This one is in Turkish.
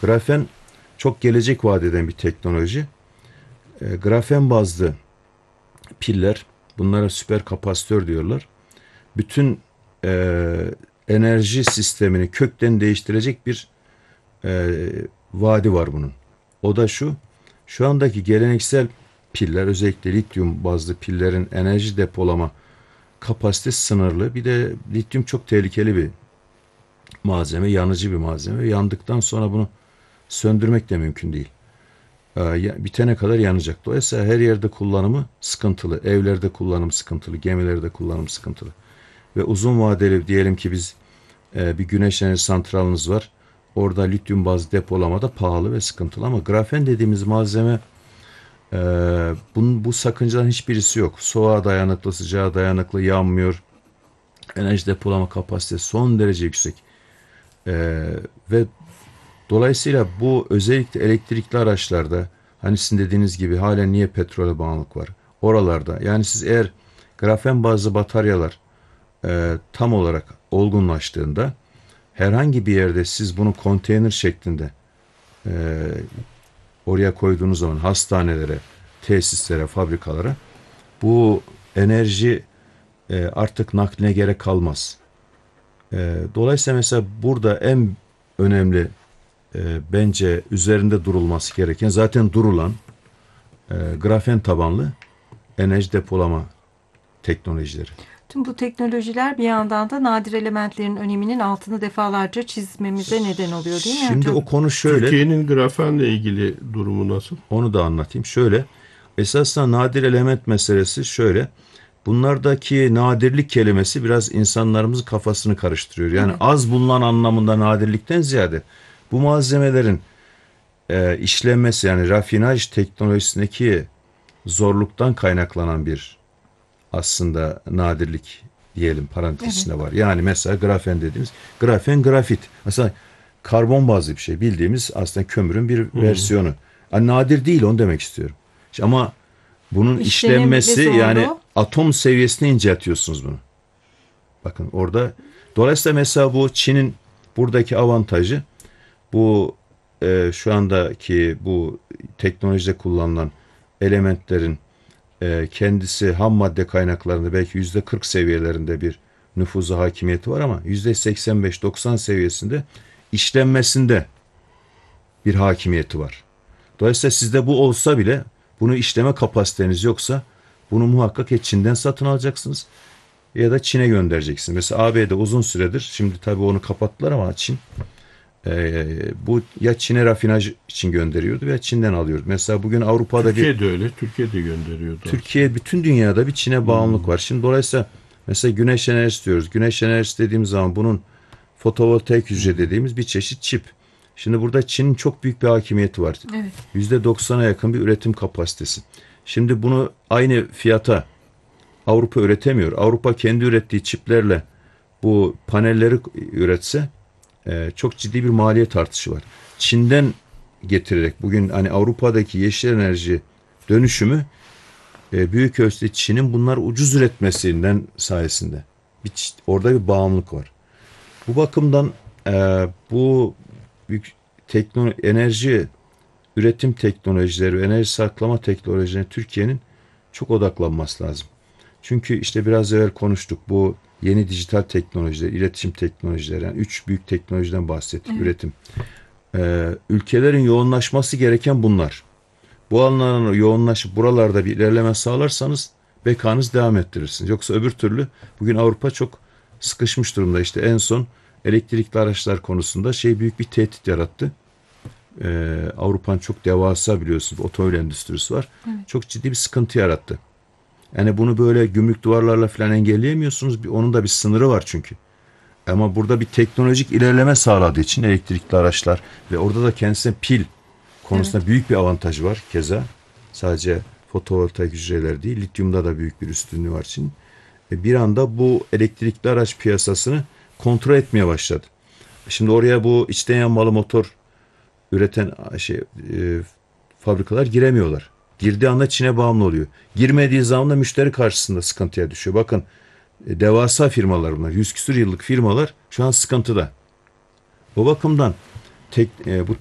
Grafen çok gelecek vaat eden bir teknoloji. Grafen bazlı piller, bunlara süper kapasitör diyorlar. Bütün enerji sistemini kökten değiştirecek bir vaadi var bunun. O da şu andaki geleneksel piller, özellikle lityum bazlı pillerin enerji depolama kapasitesi sınırlı. Bir de lityum çok tehlikeli bir malzeme, yanıcı bir malzeme. Yandıktan sonra bunu söndürmek de mümkün değil. Bitene kadar yanacak. Dolayısıyla her yerde kullanımı sıkıntılı. Evlerde kullanım sıkıntılı, gemilerde kullanım sıkıntılı. Ve uzun vadeli diyelim ki biz bir güneş enerji santralınız var. Orada lityum bazlı depolama da pahalı ve sıkıntılı, ama grafen dediğimiz malzeme bu sakıncaların hiçbirisi yok. Soğuğa dayanıklı, sıcağa dayanıklı, yanmıyor. Enerji depolama kapasitesi son derece yüksek. Ve dolayısıyla bu özellikle elektrikli araçlarda, hani sizin dediğiniz gibi halen niye petrole bağımlılık var? Oralarda yani siz eğer grafen bazlı bataryalar tam olarak olgunlaştığında herhangi bir yerde siz bunu konteyner şeklinde e, oraya koyduğunuz zaman hastanelere, tesislere, fabrikalara bu enerji artık nakline gerek kalmaz. Dolayısıyla mesela burada en önemli bence üzerinde durulması gereken, zaten durulan grafen tabanlı enerji depolama teknolojileri. Tüm bu teknolojiler bir yandan da nadir elementlerin öneminin altını defalarca çizmemize neden oluyor, değil mi Şimdi hocam? o konu şöyle, Türkiye'nin grafenle ilgili durumu nasıl? onu da anlatayım. Şöyle, esasında nadir element meselesi şöyle. Bunlardaki nadirlik kelimesi biraz insanlarımızın kafasını karıştırıyor. Yani Evet. az bulunan anlamında nadirlikten ziyade bu malzemelerin işlenmesi, yani rafinaj teknolojisindeki zorluktan kaynaklanan bir aslında nadirlik diyelim, parantez içinde var. Yani mesela grafen dediğimiz, grafen grafit. Mesela karbon bazlı bir şey, bildiğimiz aslında kömürün bir versiyonu. Yani nadir değil, onu demek istiyorum. İşte ama bunun İşlenimi işlenmesi, zorluğu. yani atom seviyesine inceltiyorsunuz bunu. Bakın orada. Dolayısıyla mesela bu Çin'in buradaki avantajı, bu şu andaki bu teknolojide kullanılan elementlerin kendisi ham madde kaynaklarında belki %40 seviyelerinde bir nüfuzu, hakimiyeti var, ama %85-90 seviyesinde işlenmesinde bir hakimiyeti var. Dolayısıyla sizde bu olsa bile, bunu işleme kapasiteniz yoksa bunu muhakkak ya Çin'den satın alacaksınız ya da Çin'e göndereceksiniz. Mesela ABD uzun süredir, şimdi tabii onu kapattılar, ama Çin bu ya Çin'e rafinaj için gönderiyordu veya Çin'den alıyordu. Mesela bugün Avrupa'da Türkiye'de öyle. Türkiye'de gönderiyordu. Türkiye, bütün dünyada bir Çin'e bağımlılık var. Şimdi dolayısıyla mesela güneş enerjisi diyoruz. Güneş enerjisi dediğimiz zaman bunun fotovoltaik hücre dediğimiz bir çeşit çip. Şimdi burada Çin'in çok büyük bir hakimiyeti var. Evet. %90'a yakın bir üretim kapasitesi. Şimdi bunu aynı fiyata Avrupa üretemiyor. Avrupa kendi ürettiği çiplerle bu panelleri üretse çok ciddi bir maliyet artışı var. Çin'den getirerek bugün hani Avrupa'daki yeşil enerji dönüşümü büyük ölçüde Çin'in bunlar ucuz üretmesinden sayesinde. Orada bir bağımlılık var. Bu bakımdan bu büyük enerji üretim teknolojileri ve enerji saklama teknolojilerine Türkiye'nin çok odaklanması lazım. Çünkü işte biraz evvel konuştuk, bu yeni dijital teknolojiler, iletişim teknolojileri, yani üç büyük teknolojiden bahsettik, üretim. Ülkelerin yoğunlaşması gereken bunlar. Bu alanlara yoğunlaşıp buralarda bir ilerleme sağlarsanız bekanız devam ettirirsiniz. Yoksa öbür türlü bugün Avrupa çok sıkışmış durumda. İşte en son elektrikli araçlar konusunda büyük bir tehdit yarattı. Avrupa'nın çok devasa, biliyorsunuz, otomobil endüstrisi var. Evet. Çok ciddi bir sıkıntı yarattı. Yani bunu böyle gümrük duvarlarla falan engelleyemiyorsunuz. Onun da bir sınırı var çünkü. Ama burada bir teknolojik ilerleme sağladığı için elektrikli araçlar ve orada da kendisine pil konusunda büyük bir avantajı var. Keza sadece fotovoltaik hücreler değil, lityumda da büyük bir üstünlüğü var için. Bir anda bu elektrikli araç piyasasını kontrol etmeye başladı. Şimdi oraya bu içten yanmalı motor üreten fabrikalar giremiyorlar. Girdiği anda Çin'e bağımlı oluyor. Girmediği zaman da müşteri karşısında sıkıntıya düşüyor. Bakın devasa firmalar bunlar. 100 küsur yıllık firmalar şu an sıkıntıda. O bakımdan bu